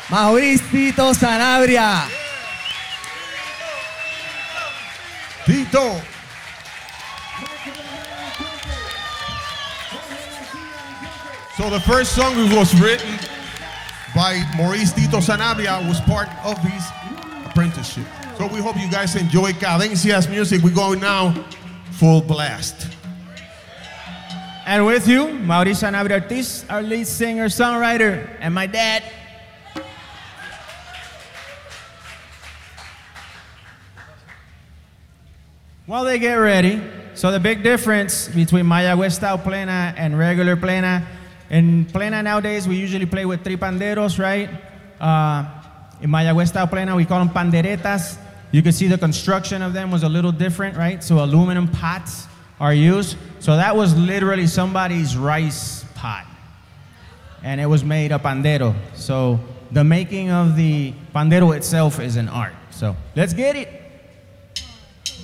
Mauricio Sanabria. Tito. So the first song was written by Maurice Tito Sanabria, was part of his apprenticeship. So we hope you guys enjoy Cadencia's music. We're going now full blast. And with you, Mauricio Sanabria Ortiz, our lead singer, songwriter, and my dad. While they get ready, so the big difference between Mayagüez style plena and regular plena, in plena nowadays we usually play with three panderos, right? In Mayagüez style plena we call them panderetas. You can see the construction of them was a little different, right? So aluminum pots are used. So that was literally somebody's rice pot, and it was made a pandero. So the making of the pandero itself is an art. So let's get it.